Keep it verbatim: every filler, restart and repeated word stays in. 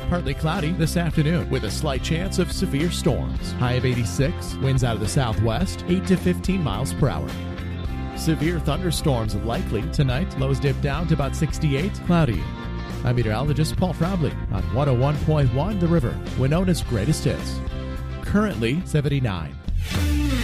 Partly cloudy this afternoon with a slight chance of severe storms. High of eighty-six, winds out of the southwest, eight to fifteen miles per hour. Severe thunderstorms likely tonight. Lows dip down to about sixty-eight, cloudy. I'm meteorologist Paul Fraubley on one oh one point one The River, Winona's greatest hits. Currently seventy-nine.